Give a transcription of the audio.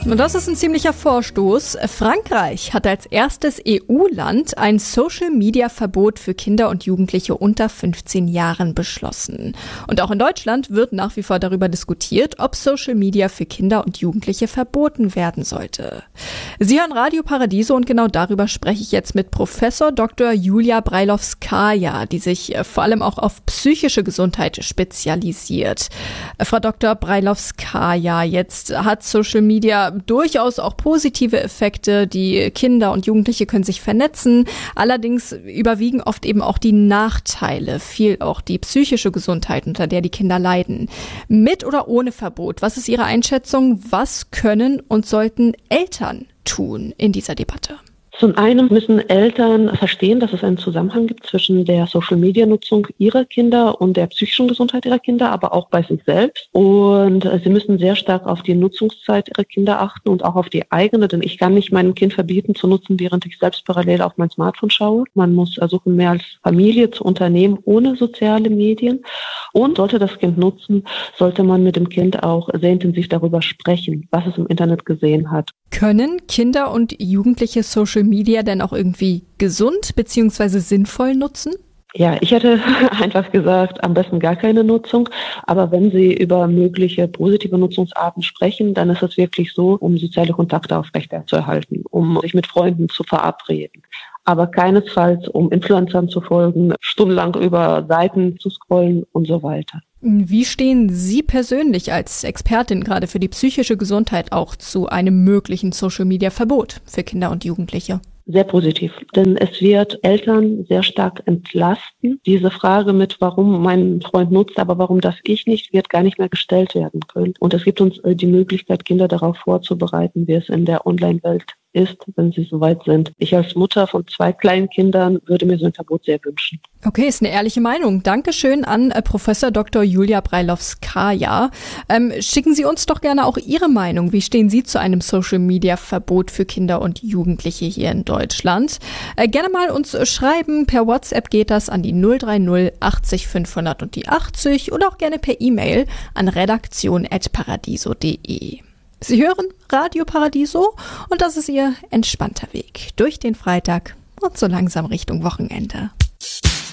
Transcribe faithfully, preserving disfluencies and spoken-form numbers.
Und das ist ein ziemlicher Vorstoß. Frankreich hat als erstes E U-Land ein Social-Media-Verbot für Kinder und Jugendliche unter fünfzehn Jahren beschlossen. Und auch in Deutschland wird nach wie vor darüber diskutiert, ob Social Media für Kinder und Jugendliche verboten werden sollte. Sie hören Radio Paradiso und genau darüber spreche ich jetzt mit Professor Doktor Julia Brailovskaja, die sich vor allem auch auf psychische Gesundheit spezialisiert. Frau Doktor Brailovskaja, jetzt hat Social Media durchaus auch positive Effekte. Die Kinder und Jugendliche können sich vernetzen. Allerdings überwiegen oft eben auch die Nachteile, viel auch die psychische Gesundheit, unter der die Kinder leiden. Mit oder ohne Verbot? Was ist Ihre Einschätzung? Was können und sollten Eltern tun in dieser Debatte? Zum einen müssen Eltern verstehen, dass es einen Zusammenhang gibt zwischen der Social-Media-Nutzung ihrer Kinder und der psychischen Gesundheit ihrer Kinder, aber auch bei sich selbst. Und sie müssen sehr stark auf die Nutzungszeit ihrer Kinder achten und auch auf die eigene, denn ich kann nicht meinem Kind verbieten zu nutzen, während ich selbst parallel auf mein Smartphone schaue. Man muss versuchen, mehr als Familie zu unternehmen ohne soziale Medien. Und sollte das Kind nutzen, sollte man mit dem Kind auch sehr intensiv darüber sprechen, was es im Internet gesehen hat. Können Kinder und Jugendliche Social Media denn auch irgendwie gesund bzw. sinnvoll nutzen? Ja, ich hätte einfach gesagt, am besten gar keine Nutzung. Aber wenn Sie über mögliche positive Nutzungsarten sprechen, dann ist es wirklich so, um soziale Kontakte aufrechterzuerhalten, um sich mit Freunden zu verabreden. Aber keinesfalls, um Influencern zu folgen, stundenlang über Seiten zu scrollen und so weiter. Wie stehen Sie persönlich als Expertin gerade für die psychische Gesundheit auch zu einem möglichen Social-Media-Verbot für Kinder und Jugendliche? Sehr positiv, denn es wird Eltern sehr stark entlasten. Diese Frage mit, warum mein Freund nutzt, aber warum darf ich nicht, wird gar nicht mehr gestellt werden können. Und es gibt uns die Möglichkeit, Kinder darauf vorzubereiten, wie es in der Online-Welt ist, wenn sie soweit sind. Ich als Mutter von zwei kleinen Kindern würde mir so ein Verbot sehr wünschen. Okay, ist eine ehrliche Meinung. Dankeschön an äh, Professor Doktor Julia Brailovskaja. Ähm, schicken Sie uns doch gerne auch Ihre Meinung. Wie stehen Sie zu einem Social-Media-Verbot für Kinder und Jugendliche hier in Deutschland? Äh, gerne mal uns schreiben. Per WhatsApp geht das an die null drei null achtzig fünfhundert und die achtzig oder auch gerne per E-Mail an redaktion at paradiso punkt de. Sie hören Radio Paradiso und das ist Ihr entspannter Weg durch den Freitag und so langsam Richtung Wochenende.